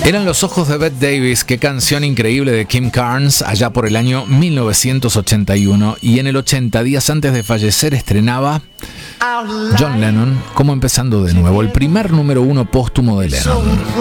Eran los ojos de Bette Davis, qué canción increíble de Kim Carnes, allá por el año 1981. Y en el 80, días antes de fallecer, estrenaba John Lennon, como empezando de nuevo, el primer número 1 póstumo de Lennon.